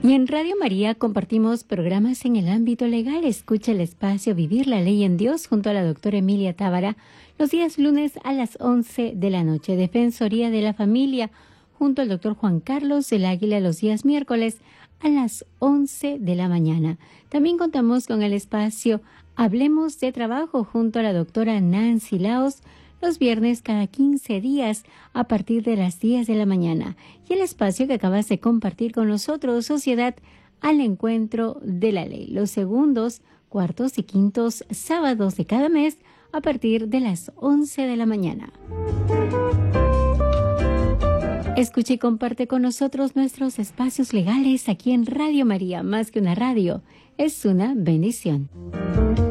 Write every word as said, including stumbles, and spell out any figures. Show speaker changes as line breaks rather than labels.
Y en Radio María compartimos programas en el ámbito legal. Escucha el espacio Vivir la Ley en Dios junto a la doctora Emilia Tábara los días lunes a las once de la noche. Defensoría de la Familia junto al doctor Juan Carlos del Águila los días miércoles a las once de la mañana. También contamos con el espacio Hablemos de Trabajo junto a la doctora Nancy Laos los viernes cada quince días a partir de las diez de la mañana. Y el espacio que acabas de compartir con nosotros, Sociedad al Encuentro de la Ley, los segundos, cuartos y quintos sábados de cada mes a partir de las once de la mañana. Escucha y comparte con nosotros nuestros espacios legales aquí en Radio María. Más que una radio, es una bendición.